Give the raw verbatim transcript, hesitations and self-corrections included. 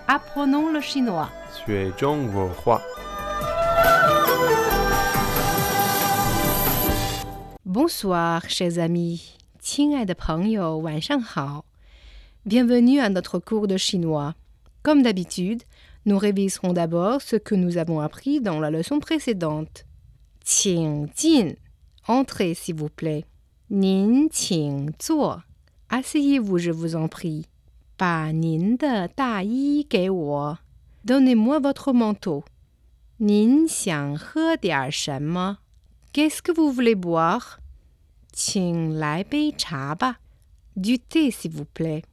Apprenons le chinois. 学中文话。 Bonsoir, chers amis. 亲爱的朋友，晚上好。Bienvenue à notre cours de chinois. Comme d'habitude, nous réviserons d'abord ce que nous avons appris dans la leçon précédente. 请进 Entrez, s'il vous plaît. 您请坐 Asseyez-vous, je vous en prie. 把您的大衣给我 Donnez-moi votre manteau. 您想喝点什么 Qu'est-ce que vous voulez boire? 请来杯茶吧 Du thé, s'il vous plaît.